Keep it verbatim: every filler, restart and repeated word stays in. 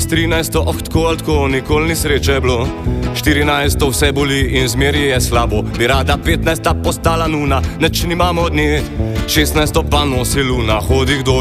trinajsto, oh, tako ali tako, nikoli ni sreče bilo. štirinajsto, vse boli in zmeri je slabo. Bi rada petnajsta postala nuna, neč nimamo od nje. šestnajsto pa nosi luna, hodi kdo